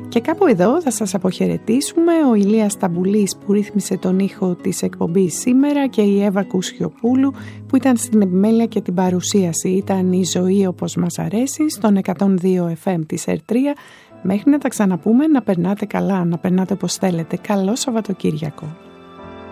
Και κάπου εδώ θα σας αποχαιρετήσουμε. Ο Ηλίας Σταμπουλής που ρύθμισε τον ήχο της εκπομπής σήμερα και η Εύα Κουσιοπούλου που ήταν στην επιμέλεια και την παρουσίαση. Ήταν η ζωή όπως μας αρέσει στον 102 FM της ΕΡΤ3. Μέχρι να τα ξαναπούμε, να περνάτε καλά, να περνάτε όπως θέλετε. Καλό Σαββατοκύριακο.